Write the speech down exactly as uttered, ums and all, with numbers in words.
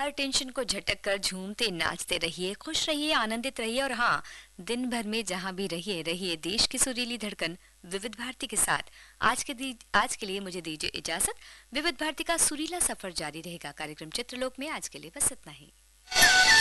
हर tension को झटक कर झूमते नाचते रहिए, खुश रहिए, आनंदित रहिए और हाँ, दिन भर में जहां भी रहिए रहिए देश की सुरीली धड़कन विविध भारती के साथ। आज के दी, आज के लिए मुझे दीजिए इजाजत। विविध भारती का सुरीला सफर जारी रहेगा। कार्यक्रम चित्रलोक में आज के लिए बस इतना ही।